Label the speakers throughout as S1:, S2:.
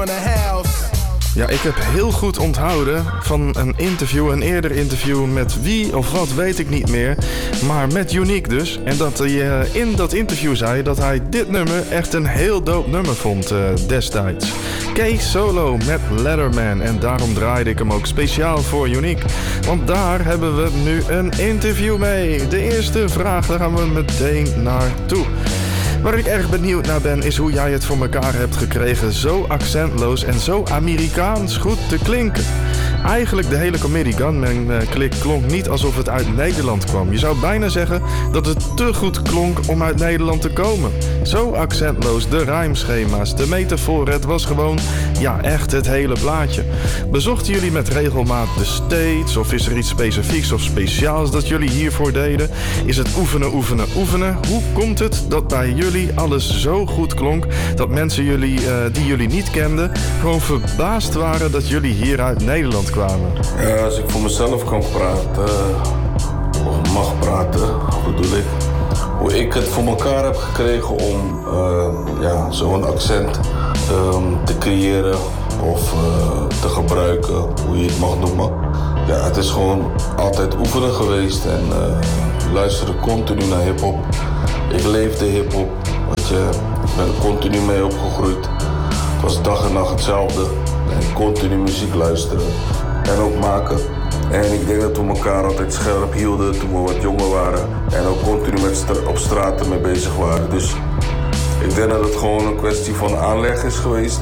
S1: Ja, ik heb heel goed onthouden van een eerder interview met wie of wat weet ik niet meer, maar met Unique dus. En dat hij in dat interview zei dat hij dit nummer echt een heel dope nummer vond destijds. Kees Solo met Letterman en daarom draaide ik hem ook speciaal voor Unique. Want daar hebben we nu een interview mee. De eerste vraag, daar gaan we meteen naartoe. Waar ik erg benieuwd naar ben is hoe jij het voor elkaar hebt gekregen zo accentloos en zo Amerikaans goed te klinken. Eigenlijk de hele Comedy Gunman klik klonk niet alsof het uit Nederland kwam. Je zou bijna zeggen dat het te goed klonk om uit Nederland te komen. Zo accentloos, de rijmschema's, de metaforen, het was gewoon, ja echt het hele plaatje. Bezochten jullie met regelmaat de States of is er iets specifieks of speciaals dat jullie hiervoor deden? Is het oefenen, oefenen, oefenen? Hoe komt het dat bij jullie alles zo goed klonk dat mensen die jullie niet kenden gewoon verbaasd waren dat jullie hier uit Nederland kwamen?
S2: Ja, als ik voor mezelf kan praten, of mag praten, bedoel ik, hoe ik het voor elkaar heb gekregen om zo'n accent te creëren of te gebruiken, hoe je het mag noemen. Ja, het is gewoon altijd oefenen geweest en luisteren continu naar hiphop. Ik leefde hiphop, ik ben er continu mee opgegroeid. Het was dag en nacht hetzelfde en continu muziek luisteren en ook maken. En ik denk dat we elkaar altijd scherp hielden toen we wat jonger waren. En ook continu op straat mee bezig waren. Dus ik denk dat het gewoon een kwestie van aanleg is geweest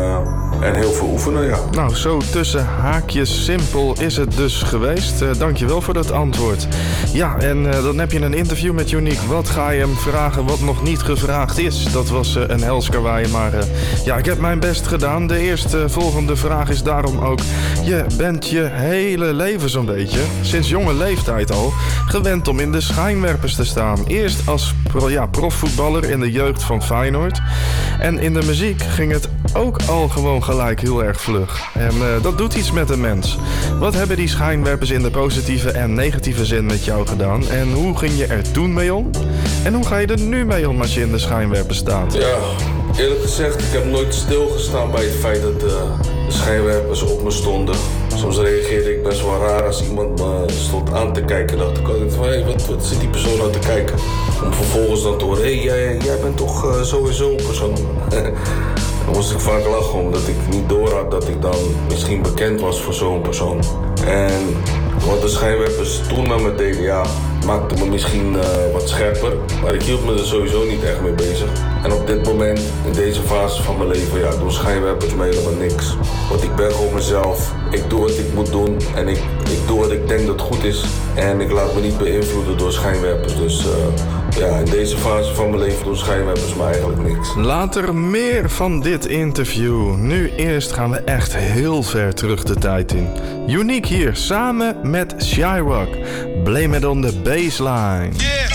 S2: en heel veel oefenen, ja.
S1: Nou, zo tussen haakjes simpel is het dus geweest. Dankjewel voor dat antwoord. Ja, en dan heb je een interview met Unique. Wat ga je hem vragen wat nog niet gevraagd is? Dat was een hels karwei, maar ik heb mijn best gedaan. De eerste volgende vraag is daarom ook: je bent je hele leven zo'n beetje, sinds jonge leeftijd al, gewend om in de schijnwerpers te staan. Eerst als profvoetballer in de jeugd van Feyenoord. En in de muziek ging het ook al gewoon gelijk heel erg vlug. En dat doet iets met een mens. Wat hebben die schijnwerpers in de positieve en negatieve zin met jou gedaan? En hoe ging je er toen mee om? En hoe ga je er nu mee om als je in de schijnwerpers staat?
S2: Ja, eerlijk gezegd, ik heb nooit stilgestaan bij het feit dat de schijnwerpers op me stonden. Soms reageerde ik best wel raar als iemand me stond aan te kijken. Dacht ik van, hey, wat zit die persoon aan te kijken? Om vervolgens dan te horen, hey, jij bent toch sowieso een persoon. Dan moest ik vaak lachen, omdat ik niet door had dat ik dan misschien bekend was voor zo'n persoon. En wat de schijnwerpers toen met me deden, ja, maakte me misschien wat scherper. Maar ik hield me er sowieso niet echt mee bezig. En op dit moment, in deze fase van mijn leven, ja, doen schijnwerpers me helemaal niks. Want ik ben gewoon mezelf. Ik doe wat ik moet doen en ik doe wat ik denk dat goed is. En ik laat me niet beïnvloeden door schijnwerpers. Dus in deze fase van mijn leven doen schijnwerpers me eigenlijk niks.
S1: Later meer van dit interview. Nu eerst gaan we echt heel ver terug de tijd in. Unique hier, samen met Shyrock. Blame it on the baseline.
S3: Yeah.